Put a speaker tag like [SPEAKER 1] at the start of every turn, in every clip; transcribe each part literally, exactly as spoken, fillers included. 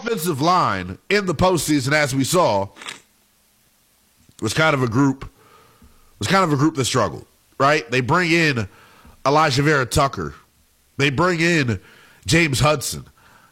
[SPEAKER 1] offensive line in the postseason, as we saw, was kind of a group was kind of a group that struggled, right? They bring in Elijah Vera Tucker. They bring in James Hudson.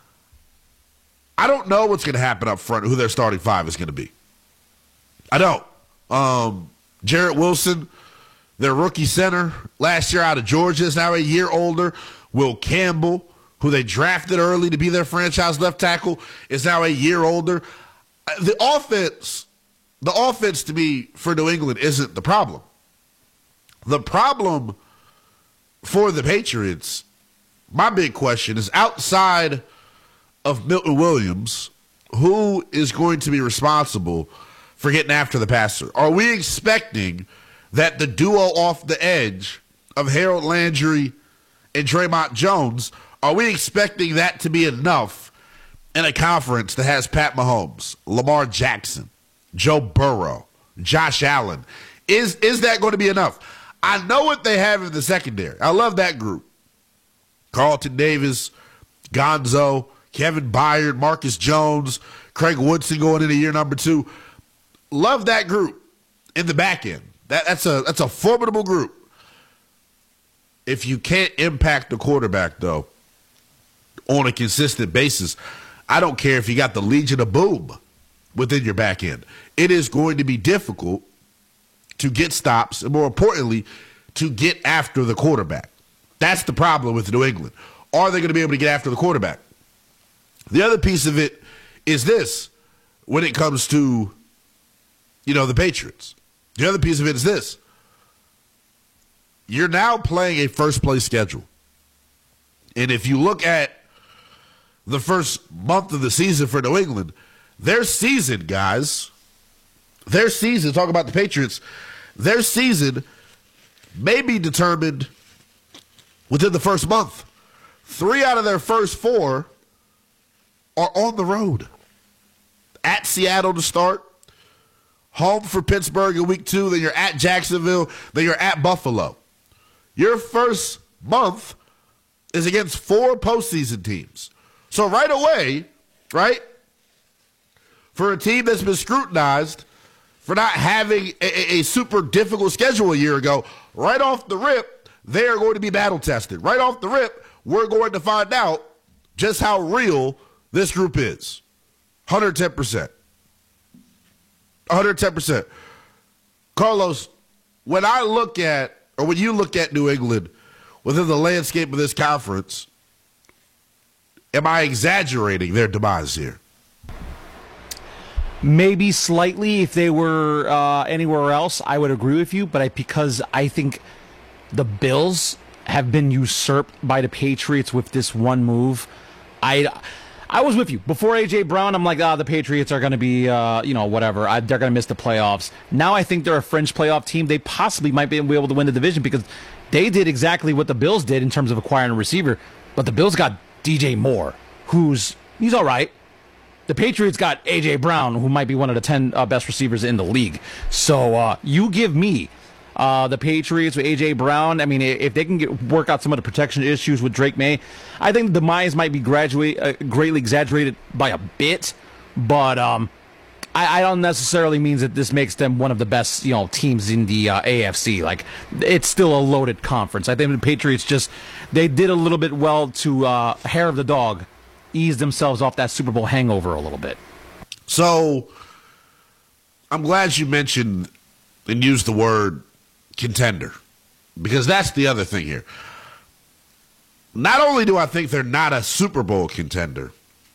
[SPEAKER 1] I don't know what's going to happen up front, who their starting five is going to be. I don't. Um, Jarrett Wilson, their rookie center, last year out of Georgia, is now a year older. Will Campbell, who they drafted early to be their franchise left tackle, is now a year older. The offense, the offense to me for New England isn't the problem. The problem for the Patriots, my big question is, outside of Milton Williams, who is going to be responsible for getting after the passer? Are we expecting that the duo off the edge of Harold Landry and Draymond Jones, are we expecting that to be enough in a conference that has Pat Mahomes, Lamar Jackson, Joe Burrow, Josh Allen? Is is that going to be enough? I know what they have in the secondary. I love that group. Carlton Davis, Gonzo, Kevin Byard, Marcus Jones, Craig Woodson going into year number two. Love that group in the back end. That, that's a that's a formidable group. If you can't impact the quarterback, though, on a consistent basis, I don't care if you got the Legion of Boom within your back end. It is going to be difficult to get stops, and more importantly, to get after the quarterback. That's the problem with New England. Are they going to be able to get after the quarterback? The other piece of it is this, when it comes to, you know, the Patriots. The other piece of it is this. You're now playing a first-place schedule. And if you look at the first month of the season for New England, their season, guys, their season, talk about the Patriots, their season may be determined within the first month. Three out of their first four are on the road. At Seattle to start, home for Pittsburgh in week two, then you're at Jacksonville, then you're at Buffalo. Your first month is against four postseason teams. So right away, right, for a team that's been scrutinized for not having a, a, a super difficult schedule a year ago, right off the rip, they are going to be battle tested. Right off the rip, we're going to find out just how real this group is. one hundred ten percent. one hundred ten percent. Carlos, when I look at, or when you look at New England within the landscape of this conference, am I exaggerating their demise here?
[SPEAKER 2] Maybe slightly. If they were uh, anywhere else, I would agree with you. But I, because I think the Bills have been usurped by the Patriots with this one move, I I was with you. Before A J. Brown, I'm like, ah, oh, the Patriots are going to be, uh, you know, whatever. I, they're going to miss the playoffs. Now I think they're a fringe playoff team. They possibly might be able to win the division because they did exactly what the Bills did in terms of acquiring a receiver. But the Bills got D J Moore, who's, he's all right. The Patriots got A J. Brown, who might be one of the ten uh, best receivers in the league. So uh, you give me uh, the Patriots with A J. Brown. I mean, if they can get, work out some of the protection issues with Drake May, I think the demise might be graduate, uh, greatly exaggerated by a bit. But um, I, I don't necessarily mean that this makes them one of the best, you know, teams in the uh, A F C. Like, it's still a loaded conference. I think the Patriots just, they did a little bit well to uh, hair of the dog, ease themselves off that Super Bowl hangover a little bit.
[SPEAKER 1] So I'm glad you mentioned and used the word contender, because that's the other thing here. Not only do I think they're not a Super Bowl contender,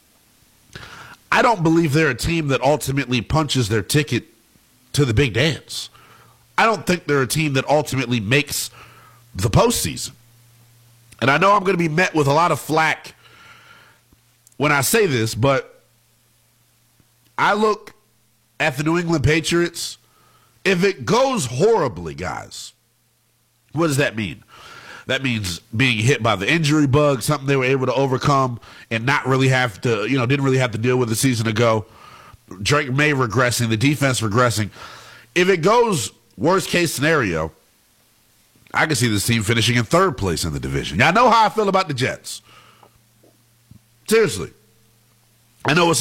[SPEAKER 1] I don't believe they're a team that ultimately punches their ticket to the big dance. I don't think they're a team that ultimately makes the postseason. And I know I'm going to be met with a lot of flack when I say this, but I look at the New England Patriots. If it goes horribly, guys, what does that mean? That means being hit by the injury bug, something they were able to overcome and not really have to, you know, didn't really have to deal with a season ago. Drake May regressing, the defense regressing. If it goes worst case scenario, I can see this team finishing in third place in the division. Y'all know how I feel about the Jets. Seriously. I know it's